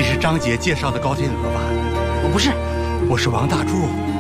是张姐介绍的高天鹅吧？ 我不是， 我是王大柱。